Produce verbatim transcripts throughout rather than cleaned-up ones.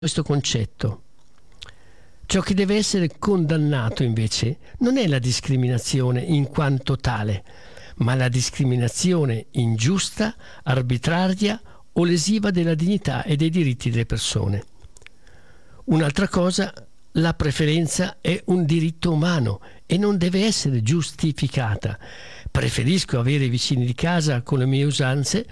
questo concetto. Ciò che deve essere condannato invece non è la discriminazione in quanto tale, ma la discriminazione ingiusta, arbitraria o lesiva della dignità e dei diritti delle persone. Un'altra cosa, la preferenza è un diritto umano e non deve essere giustificata. Preferisco avere i vicini di casa con le mie usanze,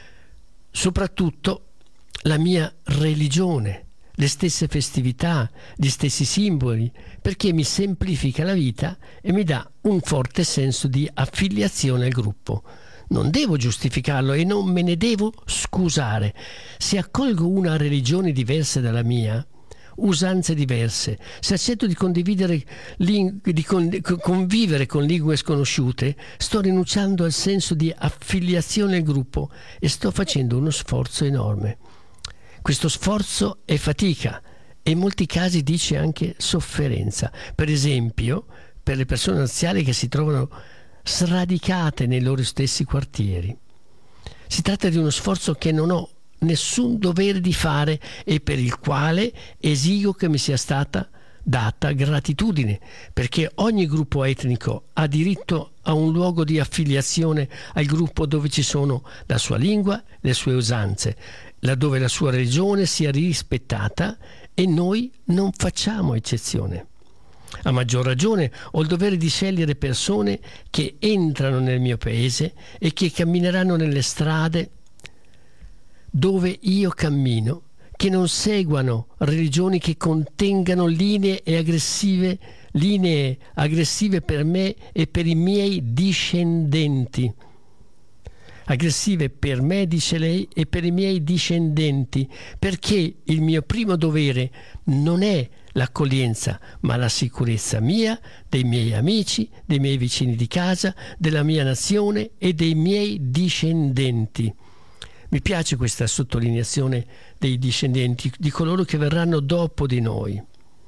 soprattutto la mia religione, le stesse festività, gli stessi simboli, perché mi semplifica la vita e mi dà un forte senso di affiliazione al gruppo. Non devo giustificarlo e non me ne devo scusare. Se accolgo una religione diversa dalla mia, usanze diverse, se accetto di condividere di con, convivere con lingue sconosciute, sto rinunciando al senso di affiliazione al gruppo e sto facendo uno sforzo enorme. Questo sforzo è fatica e in molti casi dice anche sofferenza. Per esempio, per le persone anziane che si trovano sradicate nei loro stessi quartieri. Si tratta di uno sforzo che non ho nessun dovere di fare e per il quale esigo che mi sia stata data gratitudine, perché ogni gruppo etnico ha diritto a un luogo di affiliazione al gruppo dove ci sono la sua lingua, le sue usanze, laddove la sua religione sia rispettata e noi non facciamo eccezione. A maggior ragione ho il dovere di scegliere persone che entrano nel mio paese e che cammineranno nelle strade dove io cammino, che non seguano religioni che contengano linee e aggressive, linee aggressive per me e per i miei discendenti. Aggressive per me, dice lei, e per i miei discendenti, perché il mio primo dovere non è l'accoglienza, ma la sicurezza mia, dei miei amici, dei miei vicini di casa, della mia nazione e dei miei discendenti. Mi piace questa sottolineazione dei discendenti, di coloro che verranno dopo di noi.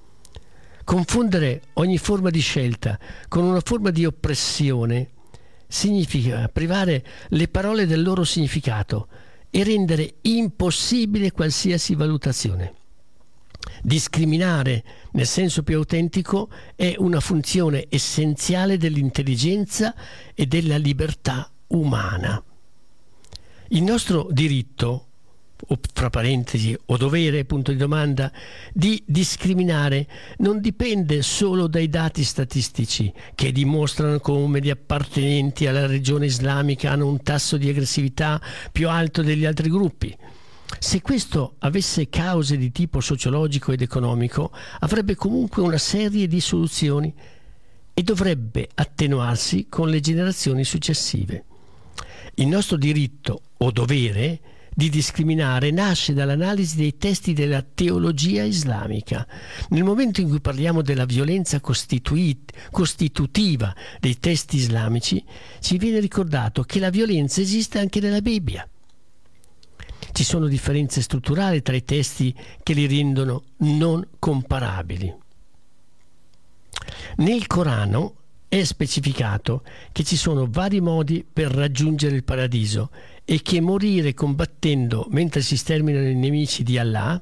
Confondere ogni forma di scelta con una forma di oppressione significa privare le parole del loro significato e rendere impossibile qualsiasi valutazione. Discriminare nel senso più autentico è una funzione essenziale dell'intelligenza e della libertà umana. Il nostro diritto, o fra parentesi, o dovere, punto di domanda, di discriminare non dipende solo dai dati statistici che dimostrano come gli appartenenti alla religione islamica hanno un tasso di aggressività più alto degli altri gruppi. Se questo avesse cause di tipo sociologico ed economico, avrebbe comunque una serie di soluzioni e dovrebbe attenuarsi con le generazioni successive. Il nostro diritto o dovere di discriminare nasce dall'analisi dei testi della teologia islamica. Nel momento in cui parliamo della violenza costitutiva dei testi islamici, ci viene ricordato che la violenza esiste anche nella Bibbia. Ci sono differenze strutturali tra i testi che li rendono non comparabili. Nel Corano è specificato che ci sono vari modi per raggiungere il paradiso e che morire combattendo mentre si sterminano i nemici di Allah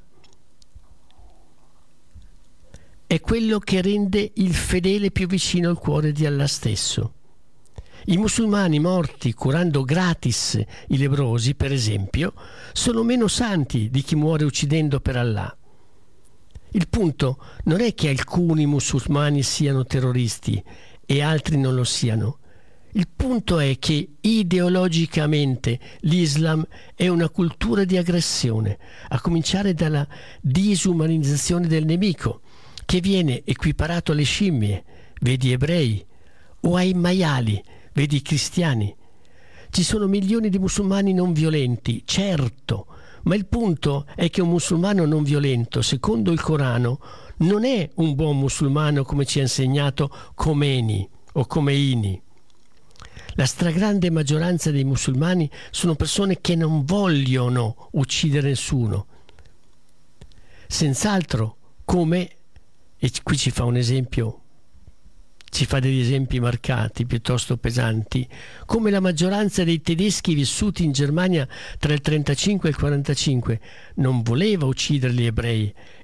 è quello che rende il fedele più vicino al cuore di Allah stesso. I musulmani morti curando gratis i lebbrosi, per esempio, sono meno santi di chi muore uccidendo per Allah. Il punto non è che alcuni musulmani siano terroristi e altri non lo siano. Il punto è che ideologicamente l'Islam è una cultura di aggressione, a cominciare dalla disumanizzazione del nemico, che viene equiparato alle scimmie, vedi ebrei, o ai maiali, vedi cristiani. Ci sono milioni di musulmani non violenti, certo, ma il punto è che un musulmano non violento, secondo il Corano, non è un buon musulmano come ci ha insegnato Khomeini o Khomeini. La stragrande maggioranza dei musulmani sono persone che non vogliono uccidere nessuno. Senz'altro, come, e qui ci fa un esempio ci fa degli esempi marcati, piuttosto pesanti, come la maggioranza dei tedeschi vissuti in Germania tra il trentacinque e il quarantacinque non voleva uccidere gli ebrei